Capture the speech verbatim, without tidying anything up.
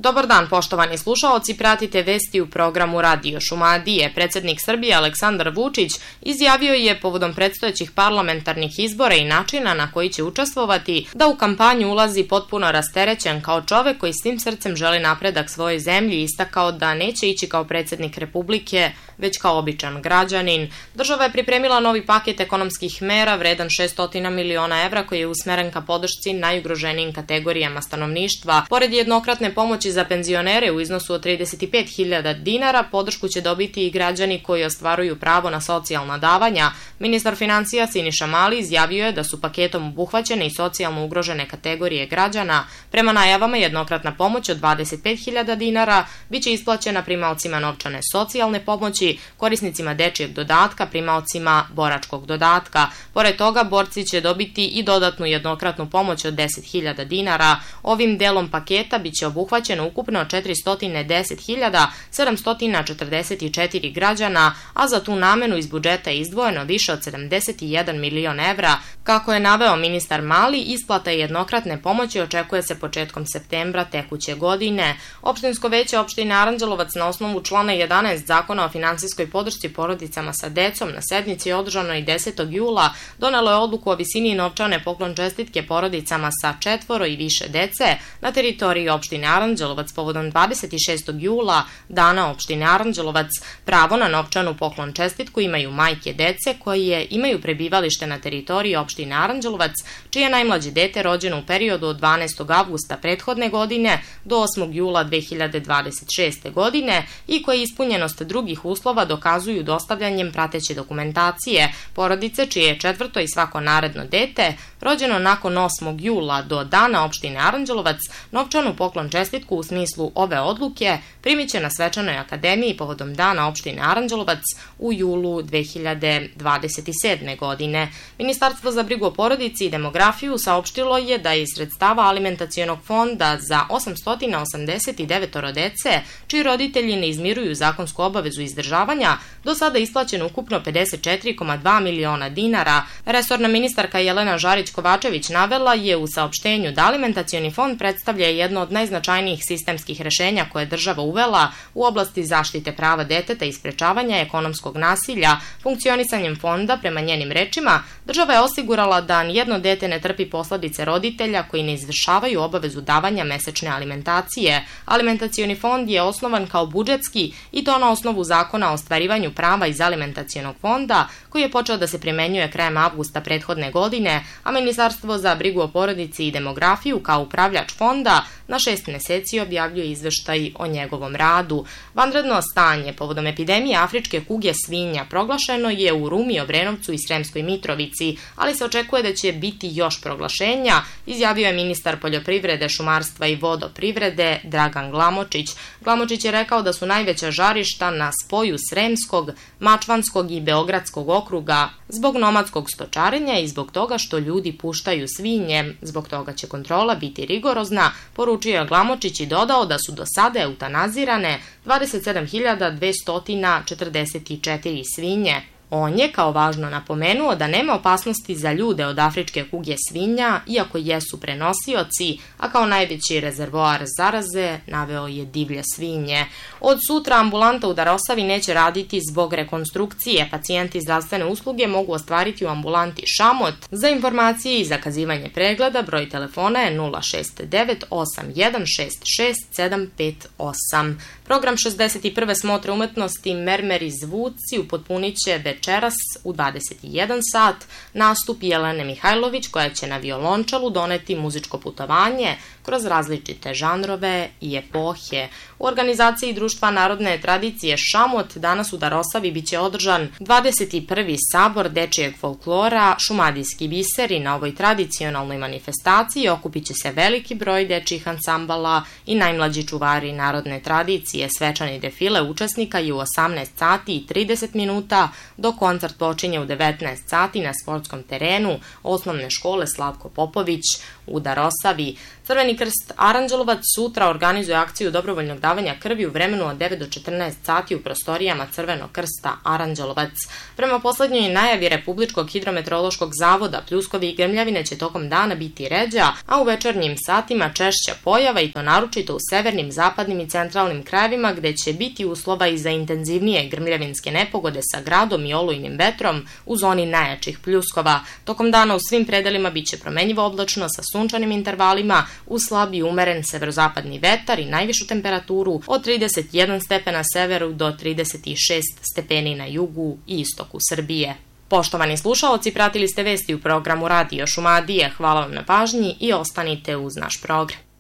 Dobar dan, poštovani slušaoci, pratite vesti u programu Radio Šumadije. Predsednik Srbije Aleksandar Vučić izjavio je povodom predstojećih parlamentarnih izbora i načina na koji će učestvovati da u kampanju ulazi potpuno rasterećen kao čovek koji svim srcem želi napredak svojoj zemlji i istakao da neće ići kao predsednik Republike, već kao običan građanin. Država je pripremila novi paket ekonomskih mera vredan šessto miliona evra koji je usmeren ka podršci najugroženijim kategorijama stanovništva. Pored jednokratne pomoći za penzionere u iznosu od trideset pet hiljada dinara, podršku će dobiti i građani koji ostvaruju pravo na socijalna davanja. Ministar finansija Siniša Mali izjavio je da su paketom obuhvaćene i socijalno ugrožene kategorije građana. Prema najavama, jednokratna pomoć od dvadeset pet hiljada dinara biće isplaćena primaocima novčane socijalne pomoći, korisnicima dečijeg dodatka, primaocima boračkog dodatka. Pored toga, borci će dobiti i dodatnu jednokratnu pomoć od deset hiljada dinara. Ovim delom paketa biće obuhvaćeno ukupno četiristo deset hiljada sedamsto četrdeset četiri građana, a za tu namenu iz budžeta je izdvojeno više od sedamdeset jedan milion evra. Kako je naveo ministar Mali, isplata jednokratne pomoći očekuje se početkom septembra tekuće godine. Opštinsko veće opštine Aranđelovac na osnovu člana jedanaest Zakona o finansijskoj podršci porodicama sa decom na sednici održanoj desetog jula donelo je odluku o visini novčane poklon čestitke porodicama sa četvoro i više dece na teritoriji opštine Aranđelovac povodom dvadeset šestog jula, dana opštine Aranđelovac. Pravo na novčanu poklon čestitku imaju majke dece koje imaju prebivalište na teritoriji opštine Aranđelovac, čije najmlađe dete rođeno u periodu od dvanaestog avgusta prethodne godine do osmog jula dve hiljade dvadeset šeste godine i koje ispunjenost drugih uslova dokazuju dostavljanjem prateće dokumentacije. Porodice čije je četvrto i svako naredno dete rođeno nakon osmog jula do dana opštine Aranđelovac novčanu poklon čestitku u smislu ove odluke primit će na svečanoj akademiji povodom dana opštine Aranđelovac u julu dve hiljade dvadeset sedme godine. Ministarstvo za brigu o porodici i demografiju saopštilo je da je iz sredstava alimentacionog fonda za osamsto osamdeset devet dece, čiji roditelji ne izmiruju zakonsku obavezu izdržavanja, do sada isplaćeno ukupno pedeset četiri zarez dva miliona dinara. Resorna ministarka Jelena Žarić Kovačević navela je u saopštenju da alimentacioni fond predstavlja jedno od najznačajnijih sistemskih rešenja koje je država uvela u oblasti zaštite prava deteta i sprečavanja ekonomskog nasilja. Funkcionisanjem fonda, prema njenim rečima, država je osigurala da nijedno dete ne trpi posledice roditelja koji ne izvršavaju obavezu davanja mesečne alimentacije. Alimentacioni fond je osnovan kao budžetski i to na osnovu Zakona o ostvarivanju prava iz alimentacionog fonda, koji je počeo da se primenjuje krajem avgusta prethodne godine, a Ministarstvo za brigu o porodici i demografiju kao upravljač fonda na šest meseci objavljuje izveštaj o njegovom radu. Vanredno stanje povodom epidemije afričke kuge svinja proglašeno je u Rumi, Obrenovcu i Sremskoj Mitrovici, ali se očekuje da će biti još proglašenja, izjavio je ministar poljoprivrede, šumarstva i vodoprivrede Dragan Glamočić. Glamočić je rekao da su najveća žarišta na spoju Sremskog, Mačvanskog i Beogradskog okruga zbog nomadskog stočarenja i zbog toga što ljudi puštaju svinje. Zbog toga će kontrola biti rigorozna, poručio je Glamočić i dodao da su do sada eutanazirane dvadeset sedam hiljada dvesta četrdeset četiri svinje. On je kao važno napomenuo da nema opasnosti za ljude od afričke kuge svinja, iako jesu prenosioci, a kao najveći rezervoar zaraze naveo je divlje svinje. Od sutra ambulanta u Darosavi neće raditi zbog rekonstrukcije. Pacijenti zdravstvene usluge mogu ostvariti u ambulanti Šamot. Za informacije i zakazivanje pregleda broj telefona je nula šest devet osam jedan šest šest sedam pet osam. Program šezdeset prve smotre umetnosti Mermeri zvuci upotpunit će večeras u dvadeset jedan sat nastup Jelene Mihajlović, koja će na violončelu doneti muzičko putovanje kroz različite žanrove i epohe. U organizaciji Društva narodne tradicije Šamot danas u Darosavi biće održan dvadeset prvi sabor dečijeg folklora Šumadijski biseri. Na ovoj tradicionalnoj manifestaciji okupit će se veliki broj dečjih ansambala i najmlađi čuvari narodne tradicije. Svečani defile učesnika je u osamnaest sati i trideset minuta, dok koncert počinje u devetnaest sati na sportskom terenu osnovne škole Slavko Popović u Darosavi. Crveni krst Aranđelovac sutra organizuje akciju dobrovoljnog davanja krvi u vremenu od devet do četrnaest sati u prostorijama Crvenog krsta Aranđelovac. Prema poslednjoj najavi Republičkog hidrometeorološkog zavoda, pljuskovi i grmljavine će tokom dana biti ređa, a u večernjim satima češća pojava i to naročito u severnim, zapadnim i centralnim krajevima gde će biti uslova i za intenzivnije grmljavinske nepogode sa gradom i olujnim vetrom u zoni najjačih pljuskova. Tokom dana u svim predelima biće promenljivo oblačno sa sunčanim intervalima uz slab i umeren severozapadni vetar i najvišu temperaturu od trideset jedan stepen na severu do trideset šest stepeni na jugu i istoku Srbije. Poštovani slušaoci, pratili ste vesti u programu Radio Šumadije. Hvala vam na pažnji i ostanite uz naš program.